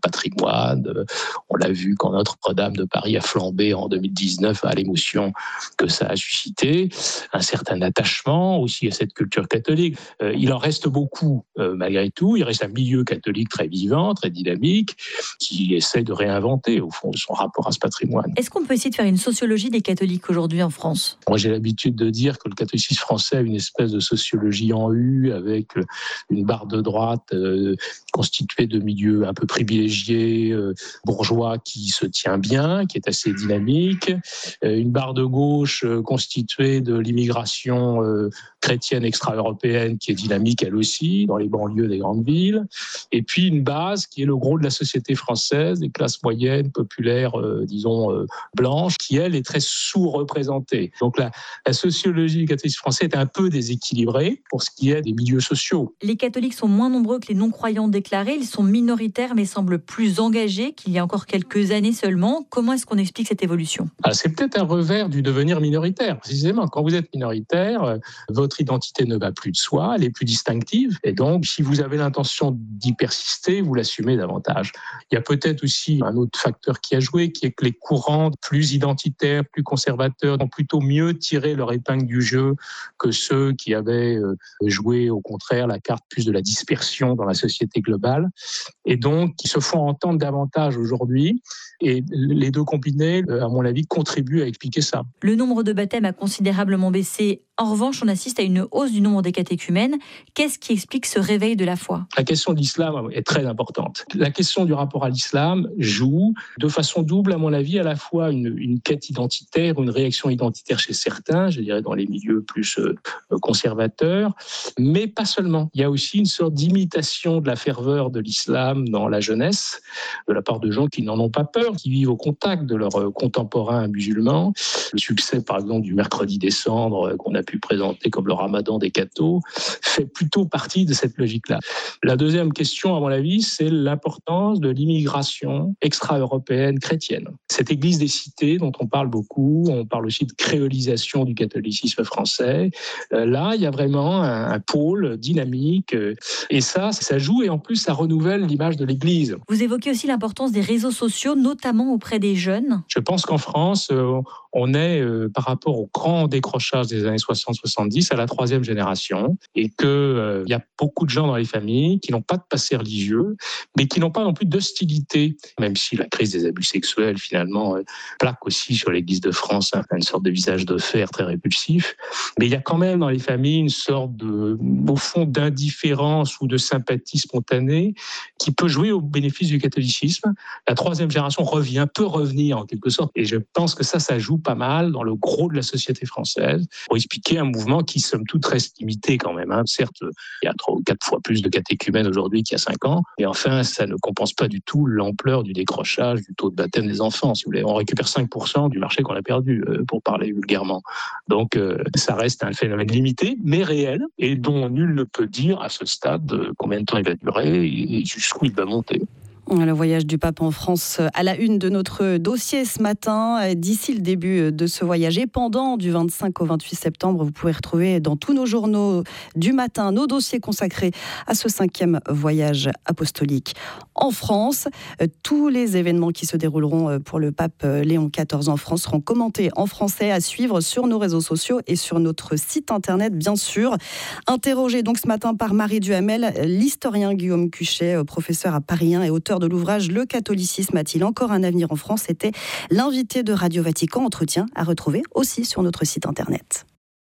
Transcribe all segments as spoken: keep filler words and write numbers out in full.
patrimoine. On l'a vu quand Notre-Dame de Paris a flambé en deux mille dix-neuf, à l'émotion que ça a suscité, un certain attachement aussi à cette culture catholique. Euh, il en reste beaucoup euh, malgré tout. Il reste un milieu catholique très vivant, très dynamique, qui essaie de réinventer au fond son rapport à ce patrimoine. Est-ce qu'on peut essayer de faire une sociologie des catholiques aujourd'hui en France ? Moi, j'ai l'habitude de dire que le catholicisme français a une espèce de sociologie en U, avec une barre de droite euh, constituée de milieux un peu privilégiés, euh, bourgeois qui se tient bien, qui est assez dynamique, euh, une barre de gauche euh, constituée de l'immigration euh, chrétienne extra-européenne qui est dynamique elle aussi, dans les banlieues des grandes villes, et puis une base qui est le gros de la société française, des classes moyennes, populaires, euh, disons, euh, blanches, qui elle est très sous-représentée. Donc la, la sociologie du catholicisme français est un peu déséquilibrée pour ce qui est des milieux sociaux. Les catholiques sont moins nombreux que les non-croyants déclarés, ils sont minoritaires mais semblent plus engagés qu'il y a encore quelques années seulement. Comment est-ce qu'on explique cette évolution ? Alors, c'est peut-être un revers du devenir minoritaire. Précisément, quand vous êtes minoritaire, euh, votre identité ne va plus de soi, elle est plus distinctive, et donc si vous avez l'intention d'y persister, vous l'assumez davantage. Il y a peut-être aussi un autre facteur qui a joué, qui est que les courants plus identitaires, plus conservateurs, ont plutôt mieux tiré leur épingle du jeu que ceux qui avaient euh, joué au contraire la carte plus de la dispersion dans la société globale, et donc qui se font entendre davantage aujourd'hui. Et les deux combinés, à mon avis, contribuent à expliquer ça. Le nombre de baptêmes a considérablement baissé. En revanche, on assiste à une hausse du nombre des catéchumènes. Qu'est-ce qui explique ce réveil de la foi ? La question de l'islam est très importante. La question du rapport à l'islam joue de façon double, à mon avis, à la fois une, une quête identitaire, une réaction identitaire chez certains, je dirais dans les milieux plus euh, conservateurs, mais pas seulement. Il y a aussi une sorte d'imitation de la ferveur de l'islam dans la jeunesse, de la part de gens qui n'en ont pas peur, qui vivent au contact de leurs contemporains musulmans. Le succès, par exemple, du mercredi des cendres, qu'on a pu présenter comme le ramadan des cathos, fait plutôt partie de cette logique-là. La deuxième question, à mon avis, c'est l'importance de l'immigration extra-européenne chrétienne. Cette église des cités dont on parle beaucoup, on parle aussi de créolisation du catholicisme français. Là, il y a vraiment un, un pôle dynamique, et ça, ça joue, et en plus, ça renouvelle l'image de l'église. Vous évoquez aussi l'importance des réseaux sociaux, notamment auprès des jeunes. Je pense qu'en France, euh, on est, euh, par rapport au grand décrochage des années soixante soixante-dix, à la troisième génération, et qu'il euh, y a beaucoup de gens dans les familles qui n'ont pas de passé religieux, mais qui n'ont pas non plus d'hostilité, même si la crise des abus sexuels, finalement, euh, plaque aussi sur l'Église de France hein, une sorte de visage de fer très répulsif. Mais il y a quand même dans les familles une sorte de, au fond, d'indifférence ou de sympathie spontanée qui peut jouer au bénéfice du catholicisme. La troisième génération revient, peut revenir en quelque sorte, et je pense que ça, ça joue pas mal dans le gros de la société française pour expliquer un mouvement qui, somme toute, reste limité quand même. Hein. Certes, il y a trois ou quatre fois plus de catéchumènes aujourd'hui qu'il y a cinq ans, mais enfin, ça ne compense pas du tout l'ampleur du décrochage du taux de baptême des enfants. Si vous voulez, on récupère cinq pour cent du marché qu'on a perdu, euh, pour parler vulgairement. Donc, euh, ça reste un phénomène limité, mais réel, et dont nul ne peut dire à ce stade euh, combien de temps il va durer et jusqu'où il va monter. Le voyage du pape en France à la une de notre dossier ce matin. D'ici le début de ce voyage et pendant du vingt-cinq au vingt-huit septembre, vous pouvez retrouver dans tous nos journaux du matin nos dossiers consacrés à ce cinquième voyage apostolique en France. Tous les événements qui se dérouleront pour le pape Léon quatorze en France seront commentés en français, à suivre sur nos réseaux sociaux et sur notre site internet, bien sûr. Interrogé donc ce matin par Marie Duhamel, l'historien Guillaume Cuchet, professeur à Paris un et auteur de l'ouvrage « Le catholicisme a-t-il encore un avenir en France ?» était l'invité de Radio Vatican. Entretien à retrouver aussi sur notre site internet.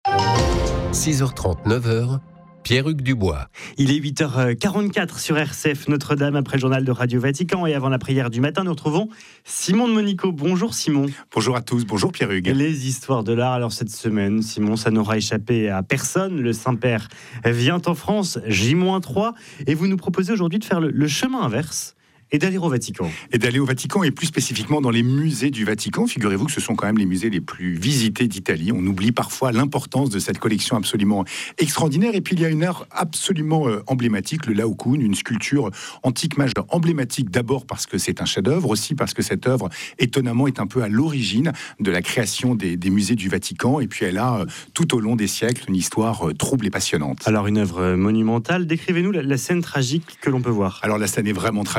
six heures trente, neuf heures, Pierre-Hugues Dubois. Il est huit heures quarante-quatre sur R C F Notre-Dame, après le journal de Radio Vatican, et avant la prière du matin, nous retrouvons Simon de Monico. Bonjour Simon. Bonjour à tous, bonjour Pierre-Hugues. Les histoires de l'art, alors cette semaine, Simon, ça n'aura échappé à personne. Le Saint-Père vient en France, J trois, et vous nous proposez aujourd'hui de faire le, le chemin inverse et d'aller au Vatican. Et d'aller au Vatican, et plus spécifiquement dans les musées du Vatican. Figurez-vous que ce sont quand même les musées les plus visités d'Italie. On oublie parfois l'importance de cette collection absolument extraordinaire. Et puis il y a une œuvre absolument euh, emblématique, le Laocoon, une sculpture antique majeure emblématique, d'abord parce que c'est un chef-d'œuvre, aussi parce que cette œuvre, étonnamment, est un peu à l'origine de la création des, des musées du Vatican. Et puis elle a, euh, tout au long des siècles, une histoire euh, trouble et passionnante. Alors une œuvre monumentale. Décrivez-nous la, la scène tragique que l'on peut voir. Alors la scène est vraiment tragique. La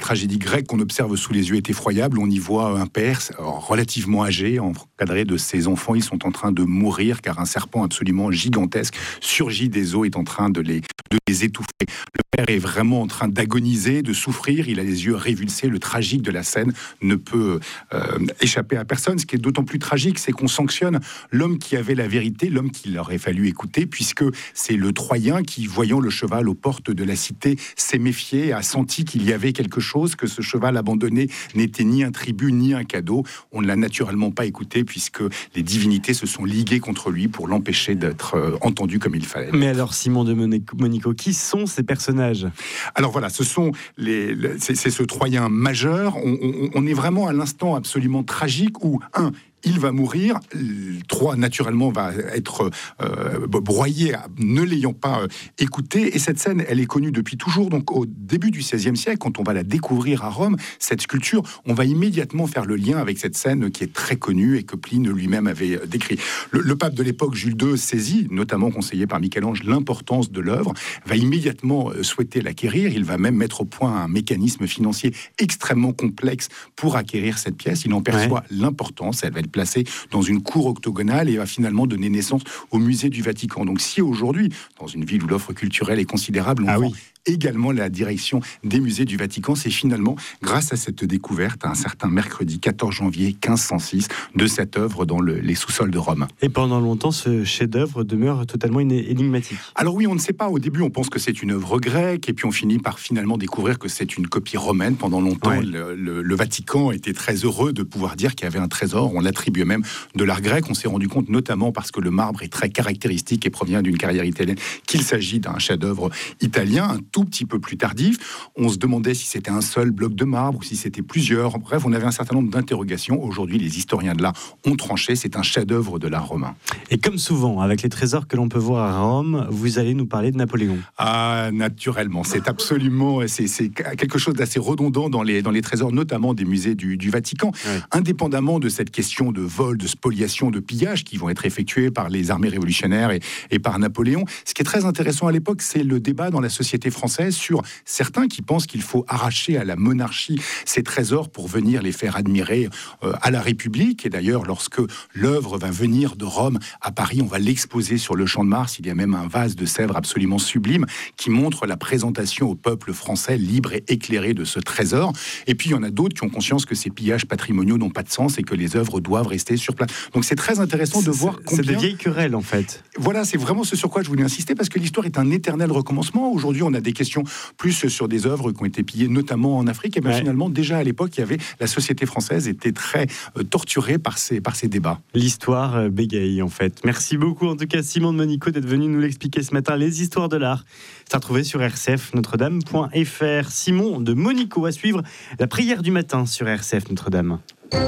tragédie grecque qu'on observe sous les yeux est effroyable. On y voit un père relativement âgé, encadré de ses enfants. Ils sont en train de mourir car un serpent absolument gigantesque surgit des eaux, est en train de les, de les étouffer. Le père est vraiment en train d'agoniser, de souffrir. Il a les yeux révulsés. Le tragique de la scène ne peut euh, échapper à personne. Ce qui est d'autant plus tragique, c'est qu'on sanctionne l'homme qui avait la vérité, l'homme qu'il aurait fallu écouter, puisque c'est le Troyen qui, voyant le cheval aux portes de la cité, s'est méfié, a senti qu'il y avait quelque chose, que ce cheval abandonné n'était ni un tribut ni un cadeau. On ne l'a naturellement pas écouté, puisque les divinités se sont liguées contre lui pour l'empêcher d'être euh, entendu comme il fallait. Mais alors, Simon de Monico, qui sont ces personnages ? Alors voilà, ce sont les, les c'est, c'est ce Troyen majeur. On, on, on est vraiment à l'instant absolument tragique où, un, il va mourir, trois, naturellement, va être euh, broyé, ne l'ayant pas euh, écouté. Et cette scène, elle est connue depuis toujours. Donc, au début du seizième siècle, quand on va la découvrir à Rome, cette sculpture, on va immédiatement faire le lien avec cette scène qui est très connue et que Pline lui-même avait décrit. Le, le pape de l'époque, Jules deux, saisit, notamment conseillé par Michel-Ange, l'importance de l'œuvre, va immédiatement souhaiter l'acquérir. Il va même mettre au point un mécanisme financier extrêmement complexe pour acquérir cette pièce. Il en perçoit ouais. l'importance. Elle va être placée dans une cour octogonale et va finalement donner naissance au musée du Vatican. Donc si aujourd'hui, dans une ville où l'offre culturelle est considérable, on ah oui. également la direction des musées du Vatican, c'est finalement grâce à cette découverte, un certain mercredi quatorze janvier quinze cent six, de cette œuvre dans le, les sous-sols de Rome. Et pendant longtemps, ce chef-d'œuvre demeure totalement énigmatique. Alors oui, on ne sait pas. Au début, on pense que c'est une œuvre grecque, et puis on finit par finalement découvrir que c'est une copie romaine. Pendant longtemps, ouais. le, le, le Vatican était très heureux de pouvoir dire qu'il y avait un trésor. On l'attribuait même de l'art grec. On s'est rendu compte, notamment parce que le marbre est très caractéristique et provient d'une carrière italienne, qu'il s'agit d'un chef-d'œuvre italien, un tout petit peu plus tardif. On se demandait si c'était un seul bloc de marbre ou si c'était plusieurs. Bref, on avait un certain nombre d'interrogations. Aujourd'hui, les historiens de l'art ont tranché. C'est un chef-d'œuvre de l'art romain. Et comme souvent, avec les trésors que l'on peut voir à Rome, vous allez nous parler de Napoléon. Ah, naturellement. C'est absolument... C'est, c'est quelque chose d'assez redondant dans les, dans les trésors, notamment des musées du, du Vatican. Ouais. Indépendamment de cette question de vol, de spoliation, de pillage qui vont être effectués par les armées révolutionnaires et, et par Napoléon, ce qui est très intéressant à l'époque, c'est le débat dans la société française sur certains qui pensent qu'il faut arracher à la monarchie ces trésors pour venir les faire admirer euh, à la République. Et d'ailleurs, lorsque l'œuvre va venir de Rome à Paris, on va l'exposer sur le Champ de Mars. Il y a même un vase de Sèvres absolument sublime qui montre la présentation au peuple français libre et éclairé de ce trésor. Et puis, il y en a d'autres qui ont conscience que ces pillages patrimoniaux n'ont pas de sens et que les œuvres doivent rester sur place. Donc, c'est très intéressant de c'est, voir combien... C'est des vieilles querelles, en fait. Voilà, c'est vraiment ce sur quoi je voulais insister, parce que l'histoire est un éternel recommencement. Aujourd'hui, on a des questions plus sur des œuvres qui ont été pillées, notamment en Afrique. Et bien ouais. finalement, déjà à l'époque, il y avait la société française était très euh, torturée par ces, par ces débats. L'histoire euh, bégaye, en fait. Merci beaucoup, en tout cas, Simon de Monico, d'être venu nous l'expliquer ce matin. Les histoires de l'art, c'est à retrouver sur r c f notre dame point f r. Simon de Monico, à suivre la prière du matin sur R C F Notre-Dame.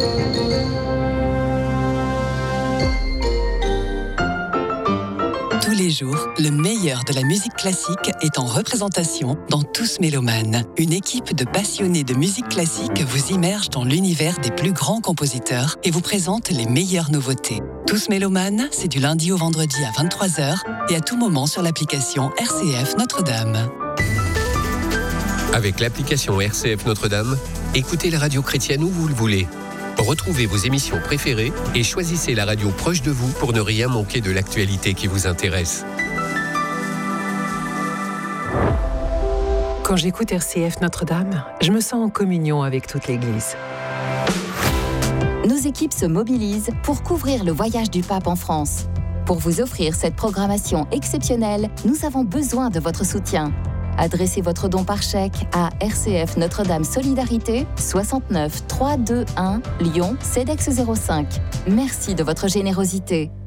Tous les jours, le meilleur de la musique classique est en représentation dans Tous Mélomanes. Une équipe de passionnés de musique classique vous immerge dans l'univers des plus grands compositeurs et vous présente les meilleures nouveautés. Tous Mélomanes, c'est du lundi au vendredi à vingt-trois heures et à tout moment sur l'application R C F Notre-Dame. Avec l'application R C F Notre-Dame, écoutez la radio chrétienne où vous le voulez. Retrouvez vos émissions préférées et choisissez la radio proche de vous pour ne rien manquer de l'actualité qui vous intéresse. Quand j'écoute R C F Notre-Dame, je me sens en communion avec toute l'Église. Nos équipes se mobilisent pour couvrir le voyage du pape en France. Pour vous offrir cette programmation exceptionnelle, nous avons besoin de votre soutien. Adressez votre don par chèque à R C F Notre-Dame Solidarité, soixante-neuf trois cent vingt-et-un Lyon, CEDEX zéro cinq. Merci de votre générosité.